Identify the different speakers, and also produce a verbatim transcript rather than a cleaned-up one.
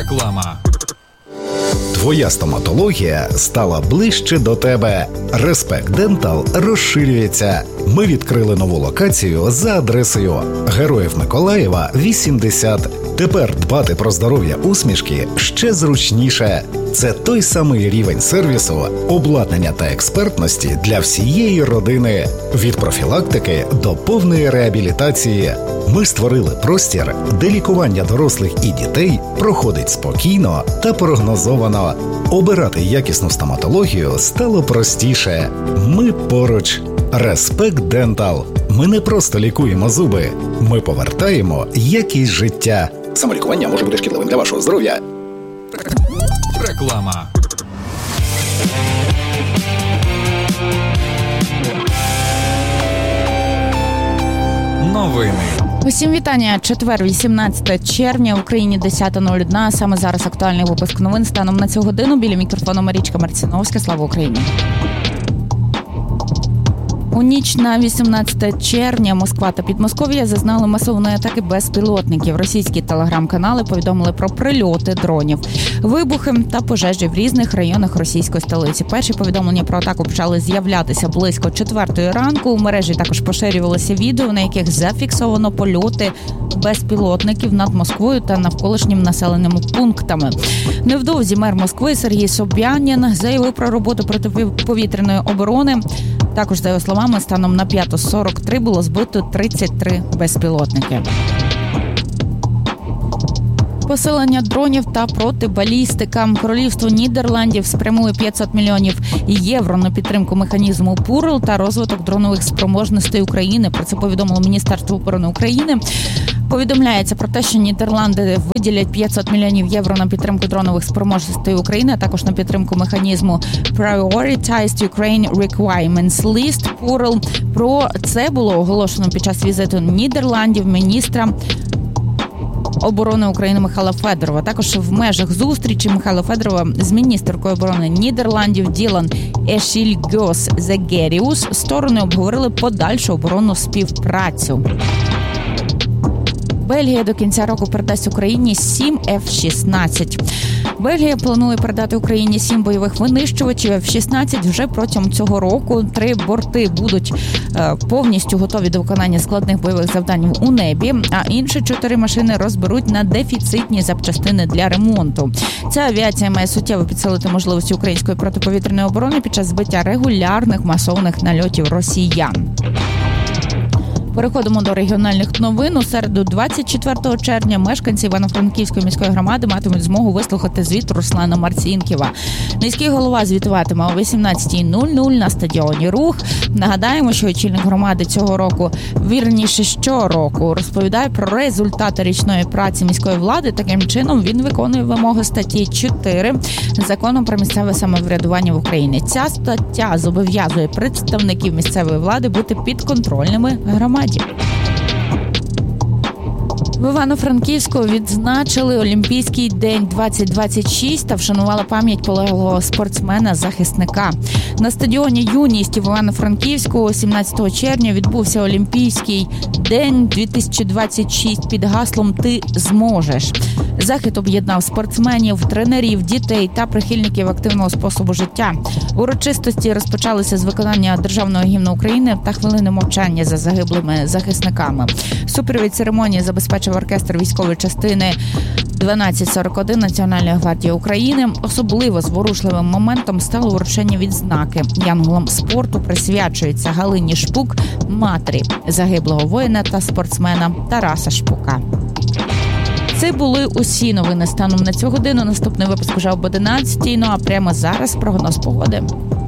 Speaker 1: Реклама.
Speaker 2: Твоя стоматологія стала ближче до тебе. Респект Дентал розширюється. Ми відкрили нову локацію за адресою Героїв Миколаєва, вісімдесят. Тепер дбати про здоров'я усмішки ще зручніше. Це той самий рівень сервісу, обладнання та експертності для всієї родини. Від профілактики до повної реабілітації. Ми створили простір, де лікування дорослих і дітей проходить спокійно та прогнозовано. Обирати якісну стоматологію стало простіше. Ми поруч. Респект Дентал. Ми не просто лікуємо зуби. Ми повертаємо якість життя. Самолікування може бути шкідливим для вашого здоров'я.
Speaker 1: Реклама. Новини.
Speaker 3: Усім вітання. Четвер, вісімнадцяте червня, в Україні десята нуль один. Саме зараз актуальний випуск новин станом на цю годину. Біля мікрофону Марічка Марціновська. Слава Україні! У ніч на вісімнадцяте червня Москва та Підмосков'я зазнали масованої атаки безпілотників. Російські телеграм-канали повідомили про прильоти дронів, вибухи та пожежі в різних районах російської столиці. Перші повідомлення про атаку почали з'являтися близько четвертої ранку. У мережі також поширювалися відео, на яких зафіксовано польоти безпілотників над Москвою та навколишніми населеними пунктами. Невдовзі мер Москви Сергій Собянін заявив про роботу протиповітряної оборони. Також, за його словами, станом на п'яту сорок три було збито тридцять три безпілотники. Посилення дронів та протибалістика. Королівство Нідерландів спрямує п'ятсот мільйонів євро на підтримку механізму ПУРЛ та розвиток дронових спроможностей України. Про це повідомило Міністерство оборони України. Повідомляється про те, що Нідерланди виділять п'ятсот мільйонів євро на підтримку дронових спроможностей України, а також на підтримку механізму Prioritized Ukraine Requirements List ПУРЛ. Про це було оголошено під час візиту Нідерландів міністра оборони України Михайла Федорова. Також в межах зустрічі Михайла Федорова з міністеркою оборони Нідерландів Ділан Ешільгьос-Зегеріус сторони обговорили подальшу оборонну співпрацю. Бельгія до кінця року передасть Україні сім еф шістнадцять. Бельгія планує передати Україні сім бойових винищувачів еф шістнадцять вже протягом цього року. Три борти будуть е, повністю готові до виконання складних бойових завдань у небі, а інші чотири машини розберуть на дефіцитні запчастини для ремонту. Ця авіація має суттєво підсилити можливості української протиповітряної оборони під час збиття регулярних масових нальотів росіян. Переходимо до регіональних новин. У середу, двадцять четвертого червня, мешканці Івано-Франківської міської громади матимуть змогу вислухати звіт Руслана Марцінкєва. Міський голова звітуватиме о вісімнадцятій нуль нуль на стадіоні «Рух». Нагадаємо, що очільник громади цього року, вірніше щороку, розповідає про результати річної праці міської влади. Таким чином він виконує вимоги статті чотири Закону про місцеве самоврядування в Україні. Ця стаття зобов'язує представників місцевої влади бути підконтрольними громаді. В Івано-Франківську відзначили Олімпійський день двадцять двадцять шість та вшанували пам'ять полеглого спортсмена-захисника. На стадіоні «Юність» в Івано-Франківську сімнадцятого червня відбувся Олімпійський день дві тисячі двадцять шість під гаслом «Ти зможеш». Захід об'єднав спортсменів, тренерів, дітей та прихильників активного способу життя. Урочистості розпочалися з виконання Державного гімну України та хвилини мовчання за загиблими захисниками. Супровід церемонії забезпечив оркестр військової частини дванадцять сорок один Національної гвардії України. Особливо зворушливим моментом стало вручення відзнаки. Янголам спорту присвячується Галині Шпук, матері загиблого воїна та спортсмена Тараса Шпука. Це були усі новини станом на цю годину. Наступний випуск вже об одинадцятій. Ну а прямо зараз прогноз погоди.